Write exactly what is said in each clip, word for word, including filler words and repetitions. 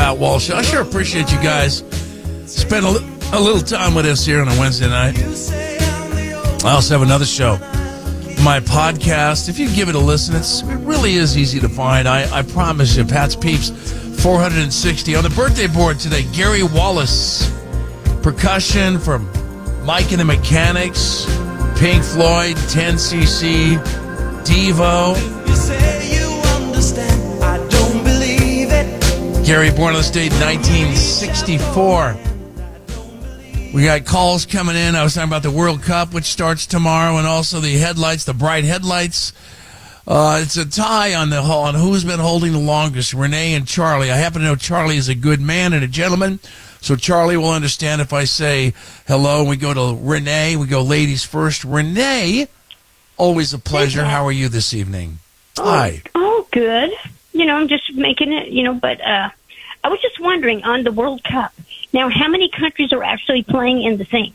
Pat Walsh. I sure appreciate you guys spend a, li- a little time with us here on a Wednesday night. I also have another show, my podcast. If you give it a listen, it's, it really is easy to find. I, I promise you, Pat's Peeps four hundred sixty. On the birthday board today, Gary Wallace. Percussion from Mike and the Mechanics, Pink Floyd, ten C C, Devo. You say you understand, I don't believe it. Gary, born on this date, nineteen sixty-four. We got calls coming in. I was talking about the World Cup, which starts tomorrow, and also the headlights, the bright headlights. Uh, it's a tie on the on who's been holding the longest, Renee and Charlie. I happen to know Charlie is a good man and a gentleman, so Charlie will understand if I say hello. We go to Renee. We go ladies first. Renee, always a pleasure. How are you this evening? Oh, Hi. Oh, good. You know, I'm just making it, you know, but uh, I was just wondering on the World Cup. Now, how many countries are actually playing in the thing?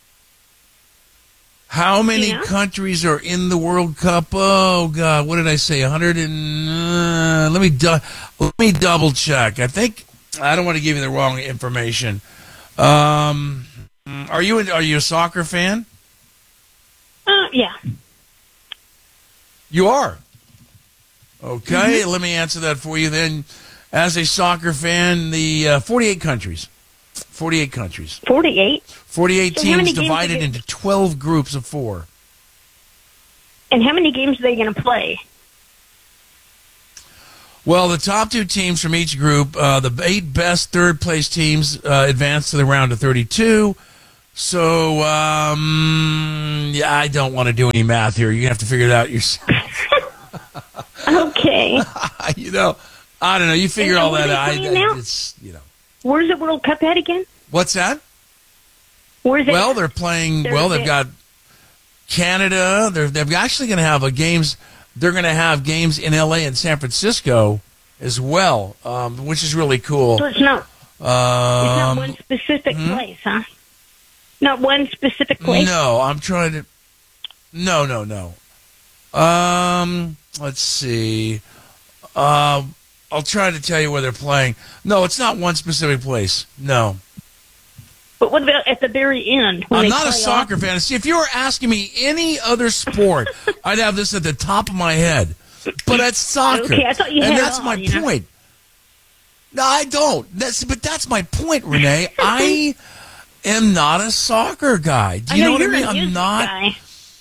How many Yeah. countries are in the World Cup? Oh God, what did I say? A hundred and uh, let me du- let me double check. I think I don't want to give you the wrong information. Um, are you are you a soccer fan? Uh, yeah. You are. Okay, Mm-hmm. let me answer that for you then. As a soccer fan, the uh, forty-eight countries. forty-eight countries. forty-eight? forty-eight So how many teams games divided are they- into twelve groups of four. And how many games are they going to play? Well, the top two teams from each group, uh, the eight best third-place teams uh, advance to the round of thirty-two. So, um, yeah, I don't want to do any math here. You're going to have to figure it out yourself. Okay. You know, I don't know. You figure And all where that are out. they playing I- now? It's, you know. Where's the World Cup at again? What's that? Where's it? Well, they're playing. They're- well, they've they're- got Canada. They're they're actually going to have a games. They're going to have games in L A and San Francisco as well, um, which is really cool. So it's not, it's not Um, one specific hmm? place, huh? Not one specific place? no, I'm trying to. No, no, no. Um, let's see. Um, I'll try to tell you where they're playing. No, it's not one specific place. No. But what about at the very end? when I'm they not a play soccer off? fan. See, if you were asking me any other sport, I'd have this at the top of my head. But that's soccer. Okay, I thought you and had it that's all, my you know? point. No, I don't. That's but that's my point, Renee. I am not a soccer guy. Do you I know, know what I you're mean? a I'm music not. guy.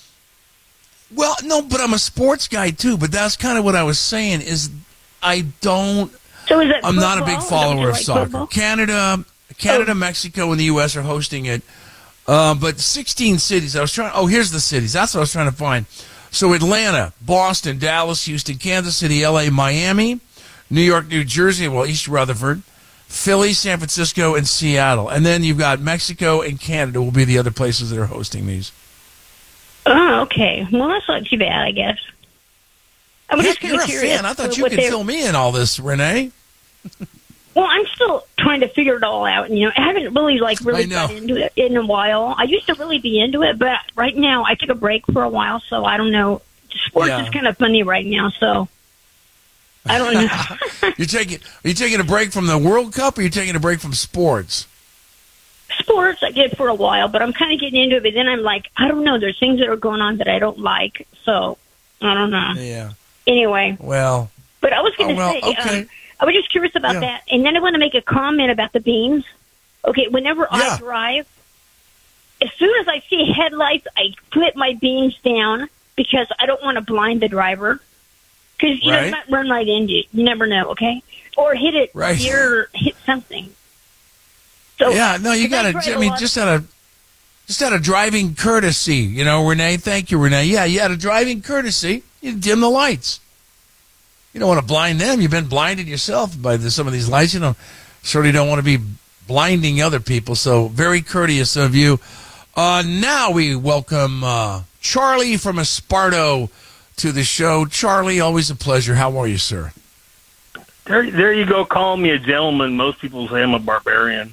Well, no, but I'm a sports guy too. But that's kind of what I was saying. Is I don't. So is it I'm not a football? big Is that follower what you of like, soccer. football? Canada, Canada, Oh. Mexico, and the U S are hosting it. Uh, but sixteen cities. I was trying. Oh, here's the cities. That's what I was trying to find. So Atlanta, Boston, Dallas, Houston, Kansas City, L A, Miami, New York, New Jersey, well, East Rutherford, Philly, San Francisco, and Seattle. And then you've got Mexico and Canada will be the other places that are hosting these. Oh, okay. Well, that's not too bad, I guess. I was just Heck, kind you're of a curious. fan. I thought what you could they- fill me in all this, Renee. Well, I'm still trying to figure it all out. You know, I haven't really like really I know. got into it in a while. I used to really be into it, but right now I took a break for a while, so I don't know. Sports Yeah. is kind of funny right now, so I don't know. You're taking. Are you taking a break from the World Cup, or are you taking a break from sports? Sports I did for a while, but I'm kind of getting into it. But then I'm like, I don't know. There's things that are going on that I don't like, so I don't know. Yeah. Anyway, Well. but I was going Oh, to well, say, okay. um, I was just curious about Yeah. that, and then I want to make a comment about the beams. Okay, whenever Yeah. I drive, as soon as I see headlights, I put my beams down because I don't want to blind the driver. Because you know, Right. it might run right into you. You never know. Okay, or hit it Right. here, or hit something. So Yeah, no, you 'cause I got drive to. I a mean, lot- just out of just out of driving courtesy, you know, Renee. Thank you, Renee. Yeah, you out of driving courtesy, you dim the lights. You don't want to blind them. You've been blinded yourself by the, some of these lights. You know, certainly don't want to be blinding other people. So very courteous of you. Uh, now we welcome uh, Charlie from Esparto to the show. Charlie, always a pleasure. How are you, sir? There, there you go. Calling me a gentleman. Most people say I'm a barbarian.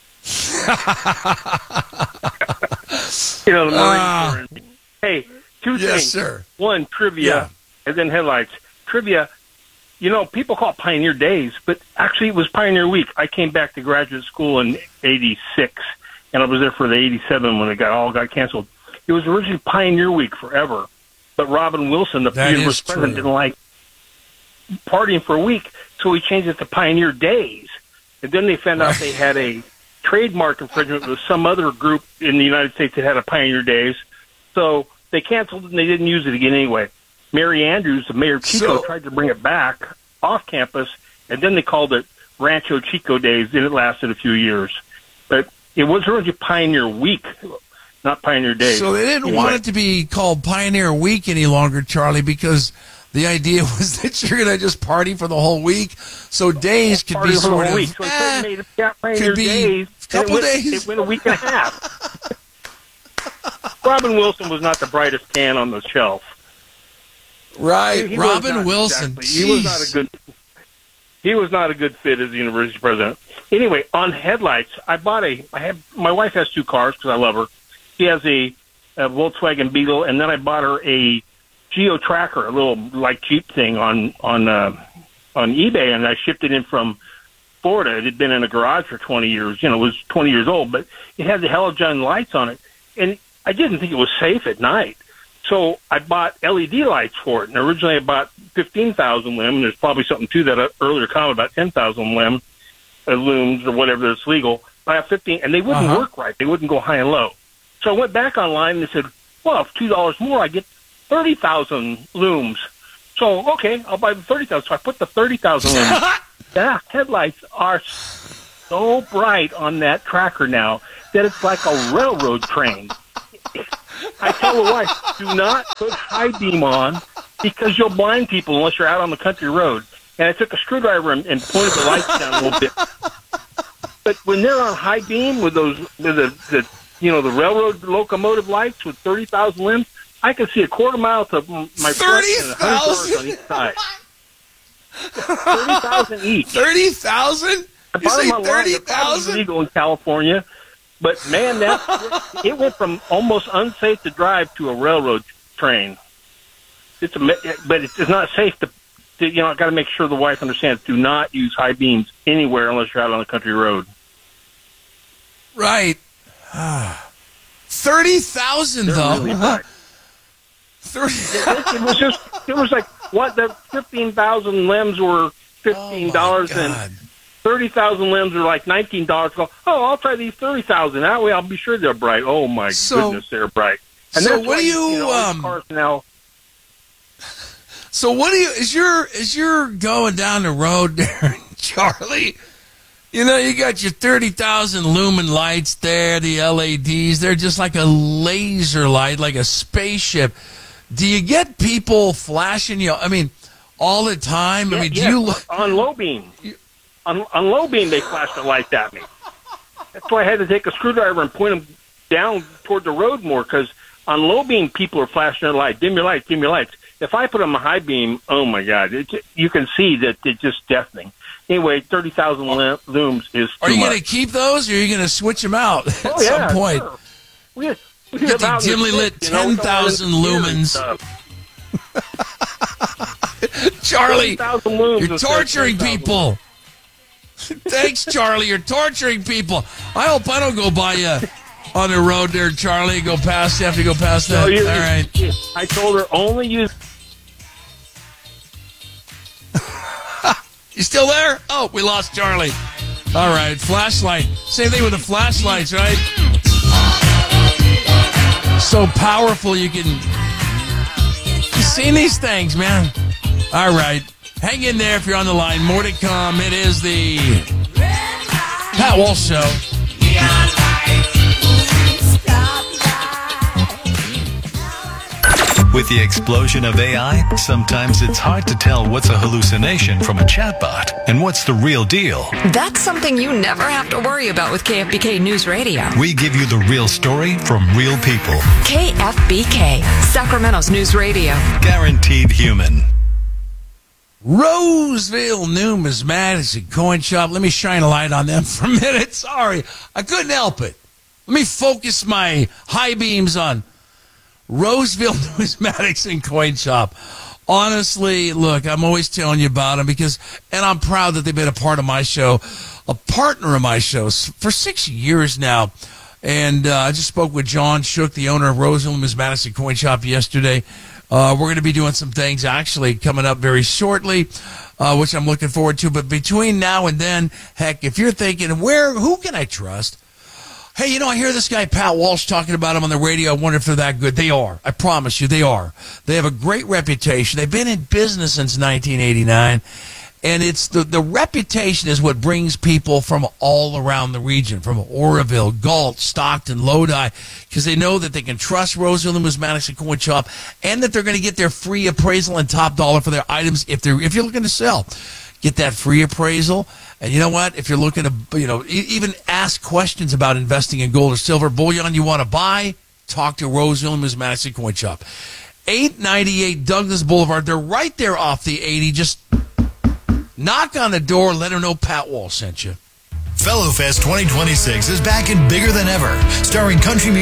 You know, the Marine Ah. Corps. Hey, two Yes, things. sir. One, trivia, Yeah. and then headlights. Trivia, you know, people call it Pioneer Days, but actually it was Pioneer Week. I came back to graduate school in eighty-six, and I was there for the eighty-seven when it got all got canceled. It was originally Pioneer Week forever, but Robin Wilson, the university president, didn't like partying for a week, so he changed it to Pioneer Days. And then they found out they had a trademark infringement with some other group in the United States that had a Pioneer Days, so they canceled it and they didn't use it again anyway. Mary Andrews, the mayor of Chico, so, tried to bring it back off campus, and then they called it Rancho Chico Days, and it lasted a few years. But it was originally Pioneer Week, not Pioneer Days. So they didn't anyway. want it to be called Pioneer Week any longer, Charlie, because the idea was that you're going to just party for the whole week. So days could party be sort of, week. So eh, made it Pioneer could be Days, a couple it days. Went, it went a week and a half. Robin Wilson was not the brightest can on the shelf. Right, he Robin Wilson. Exactly. He was not a good. He was not a good fit as the university president. Anyway, on headlights, I bought a. I have my wife has two cars because I love her. She has a, a Volkswagen Beetle, and then I bought her a Geo Tracker, a little like Jeep thing on on uh, on eBay, and I shipped it in from Florida. It had been in a garage for twenty years. You know, it was twenty years old, but it had the halogen lights on it, and I didn't think it was safe at night. So I bought L E D lights for it, and originally I bought fifteen thousand lumen. There's probably something to that earlier comment about ten thousand lumen, uh, looms or whatever that's legal. I have fifteen, and they wouldn't uh-huh. work right. They wouldn't go high and low. So I went back online and they said, well, if two dollars more, I get thirty thousand looms. So, okay, I'll buy the thirty thousand. So I put the thirty thousand looms. The headlights are so bright on that tracker now that it's like a railroad train. I tell the wife, do not put high beam on because you'll blind people unless you're out on the country road. And I took a screwdriver and, and pointed the lights down a little bit. But when they're on high beam with those, with the, the you know, the railroad locomotive lights with thirty thousand limbs, I can see a quarter mile to my front and one hundred cars on each side. thirty thousand each. thirty thousand? You say thirty thousand? Legal in California. But, man, that it went from almost unsafe to drive to a railroad train. It's a, but it's not safe to, to you know, I've got to make sure the wife understands, do not use high beams anywhere unless you're out on a country road. Right. thirty thousand, though. Really thirty it, it was just, it was like, what, the fifteen thousand limbs were fifteen dollars oh and thirty thousand limbs are like nineteen dollars. Go, oh, I'll try these thirty thousand. That way I'll be sure they're bright. Oh, my so, goodness, they're bright. And so that's what why, do you, you know, um, cars now. So what do you, is your, is your going down the road there, Charlie? You know, you got your thirty thousand lumen lights there, the L E Ds. They're just like a laser light, like a spaceship. Do you get people flashing you? I mean, all the time? Yeah, I mean, do yeah, you look on low beam? On, on low beam, they flashed a light at me. That's why I had to take a screwdriver and point them down toward the road more, because on low beam, people are flashing their light. Dim your lights, dim your lights. If I put them on high beam, oh, my God, it, you can see that it's just deafening. Anyway, thirty thousand looms is too Are you going to keep those, or are you going to switch them out at oh, yeah, some point? Sure. We, we Get the dimly lit ten thousand lumens. Charlie, you're torturing people. Thanks, Charlie. You're torturing people. I hope I don't go by you on the road there, Charlie. Go past you. Have to go past that. No, you, all right. I told her only use. You still there? Oh, we lost Charlie. All right, flashlight. Same thing with the flashlights, right? So powerful you can. You seen these things, man? All right. Hang in there if you're on the line. More to come. It is the Pat Walsh Show. With the explosion of A I, sometimes it's hard to tell what's a hallucination from a chatbot and what's the real deal. That's something you never have to worry about with K F B K News Radio. We give you the real story from real people. K F B K, Sacramento's News Radio. Guaranteed human. Roseville Numismatics and Coin Shop. Let me shine a light on them for a minute. Sorry, I couldn't help it. Let me focus my high beams on Roseville Numismatics and Coin Shop. Honestly, look, I'm always telling you about them because, and I'm proud that they've been a part of my show, a partner of my show for six years now. And uh, I just spoke with John Shook, the owner of Roseville and Miz Madison Coin Shop yesterday. Uh, we're going to be doing some things actually coming up very shortly, uh, which I'm looking forward to. But between now and then, heck, if you're thinking, where, who can I trust? Hey, you know, I hear this guy, Pat Walsh, talking about them on the radio. I wonder if they're that good. They are. I promise you, they are. They have a great reputation. They've been in business since nineteen eighty-nine. And it's the, the reputation is what brings people from all around the region, from Oroville, Galt, Stockton, Lodi, because they know that they can trust Roseville and Miz Madison Coin Shop, and that they're going to get their free appraisal and top dollar for their items if they're if you're looking to sell. Get that free appraisal, and you know what? If you're looking to, you know, even ask questions about investing in gold or silver, bullion you want to buy, talk to Roseville and Miz Madison Coin Shop. eight ninety-eight Douglas Boulevard. They're right there off the eighty. Just knock on the door, let them know Pat Wall sent you. Fellow Fest twenty twenty-six is back and bigger than ever, starring country music.